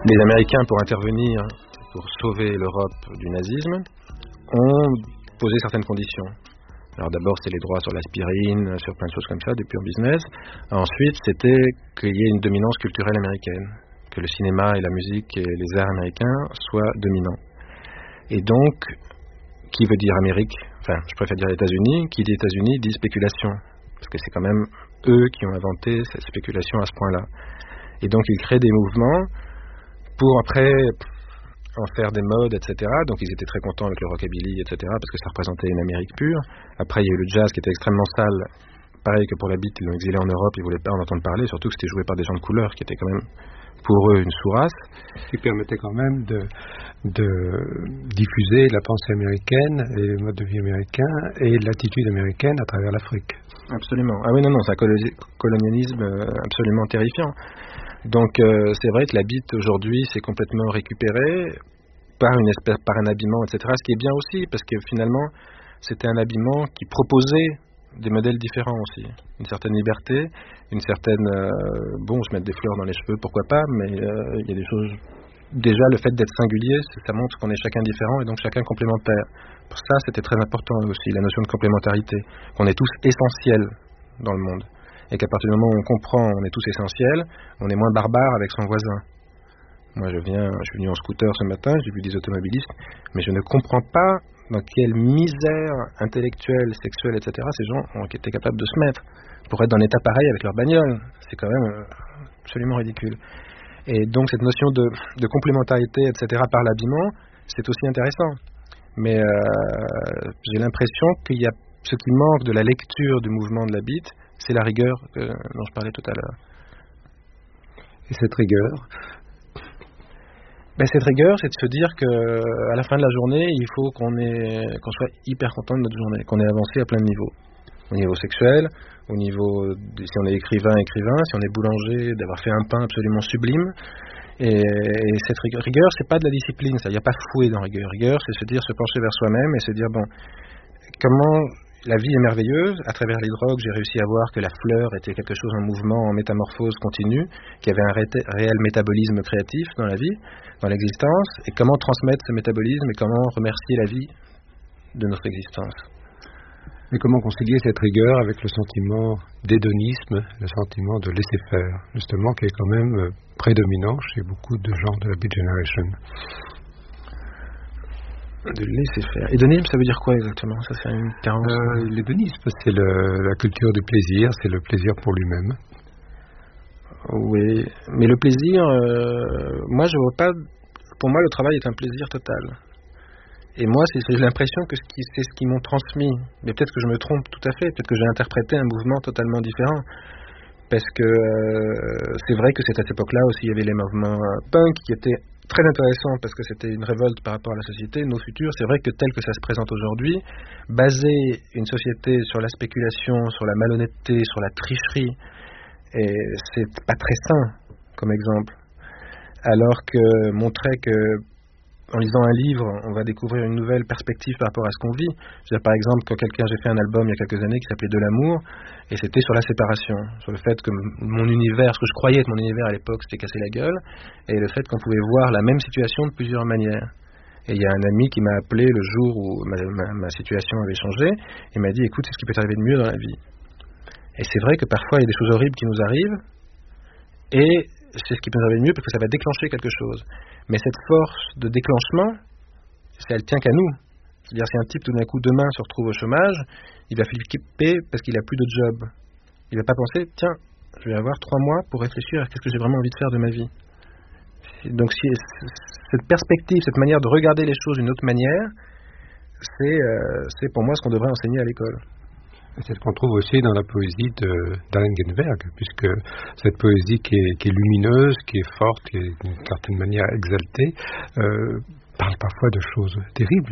Les Américains, pour intervenir, pour sauver l'Europe du nazisme, ont posé certaines conditions. Alors d'abord, c'est les droits sur l'aspirine, sur plein de choses comme ça, du pur business. Ensuite, c'était qu'il y ait une dominance culturelle américaine, que le cinéma et la musique et les arts américains soient dominants. Et donc, qui veut dire Amérique? Enfin, je préfère dire États-Unis. Qui dit États-Unis dit spéculation, parce que c'est quand même eux qui ont inventé cette spéculation à ce point-là. Et donc, ils créent des mouvements pour après en faire des modes, etc. Donc ils étaient très contents avec le rockabilly, etc. parce que ça représentait une Amérique pure. Après il y a eu le jazz qui était extrêmement sale. Pareil que pour la beat, ils l'ont exilé en Europe, ils ne voulaient pas en entendre parler, surtout que c'était joué par des gens de couleur qui étaient quand même pour eux une sous-race. Qui permettait quand même de diffuser la pensée américaine et le mode de vie américain et l'attitude américaine à travers l'Afrique. Absolument. Ah oui, non, c'est un colonialisme absolument terrifiant. Donc c'est vrai que la beat aujourd'hui c'est complètement récupéré par un habillement, etc. Ce qui est bien aussi parce que finalement c'était un habillement qui proposait des modèles différents aussi, une certaine liberté, une certaine se mettre des fleurs dans les cheveux, pourquoi pas, mais il y a des choses. Déjà le fait d'être singulier, ça montre qu'on est chacun différent et donc chacun complémentaire. Pour ça c'était très important aussi, la notion de complémentarité, qu'on est tous essentiels dans le monde. Et qu'à partir du moment où on comprend, on est tous essentiels, on est moins barbare avec son voisin. Moi, je suis venu en scooter ce matin, j'ai vu des automobilistes, mais je ne comprends pas dans quelle misère intellectuelle, sexuelle, etc. ces gens ont été capables de se mettre pour être dans un état pareil avec leur bagnole. C'est quand même absolument ridicule. Et donc, cette notion de complémentarité, etc. par l'habillement, c'est aussi intéressant. Mais j'ai l'impression qu'il y a ce qui manque de la lecture du mouvement de la beat, c'est la rigueur dont je parlais tout à l'heure. Et cette rigueur cette rigueur, c'est de se dire qu'à la fin de la journée, il faut qu'on soit hyper content de notre journée, qu'on ait avancé à plein de niveaux. Au niveau sexuel, au niveau, si on est écrivain, si on est boulanger, d'avoir fait un pain absolument sublime. Et cette rigueur, c'est pas de la discipline, il n'y a pas fouet dans rigueur. Rigueur, c'est se dire, se pencher vers soi-même et se dire, comment la vie est merveilleuse. À travers les drogues, j'ai réussi à voir que la fleur était quelque chose en mouvement, en métamorphose continue, qu'il y avait un réel métabolisme créatif dans la vie, dans l'existence, et comment transmettre ce métabolisme et comment remercier la vie de notre existence. Mais comment concilier cette rigueur avec le sentiment d'hédonisme, le sentiment de laisser faire, justement, qui est quand même prédominant chez beaucoup de gens de la Beat Generation? De laisser faire. Hédonisme, ça veut dire quoi exactement? Ça, c'est une carence. L'hédonisme, c'est la culture du plaisir, c'est le plaisir pour lui-même. Oui, mais le plaisir, moi je vois pas. Pour moi, le travail est un plaisir total. Et moi, j'ai l'impression que c'est ce qu'ils m'ont transmis. Mais peut-être que je me trompe tout à fait. Peut-être que j'ai interprété un mouvement totalement différent. Parce que c'est vrai que c'est à cette époque-là aussi, il y avait les mouvements punk qui étaient très intéressants parce que c'était une révolte par rapport à la société, nos futurs. C'est vrai que tel que ça se présente aujourd'hui, baser une société sur la spéculation, sur la malhonnêteté, sur la tricherie, et c'est pas très sain comme exemple. Alors que montrer que en lisant un livre, on va découvrir une nouvelle perspective par rapport à ce qu'on vit. Par exemple, quand j'ai fait un album il y a quelques années qui s'appelait De l'amour, et c'était sur la séparation, sur le fait que mon univers, ce que je croyais être mon univers à l'époque, s'était cassé la gueule, et le fait qu'on pouvait voir la même situation de plusieurs manières. Et il y a un ami qui m'a appelé le jour où ma situation avait changé, et m'a dit, écoute, c'est ce qui peut t'arriver de mieux dans la vie. Et c'est vrai que parfois il y a des choses horribles qui nous arrivent, et c'est ce qui peut nous arriver de mieux parce que ça va déclencher quelque chose. Mais cette force de déclenchement, elle tient qu'à nous. C'est-à-dire si un type tout d'un coup demain se retrouve au chômage, il va flipper parce qu'il n'a plus de job. Il ne va pas penser, tiens, je vais avoir 3 mois pour réfléchir à ce que j'ai vraiment envie de faire de ma vie. Donc si cette perspective, cette manière de regarder les choses d'une autre manière, c'est pour moi ce qu'on devrait enseigner à l'école. C'est ce qu'on trouve aussi dans la poésie d'Allen Ginsberg, puisque cette poésie qui est lumineuse, qui est forte, qui est d'une certaine manière exaltée, parle parfois de choses terribles.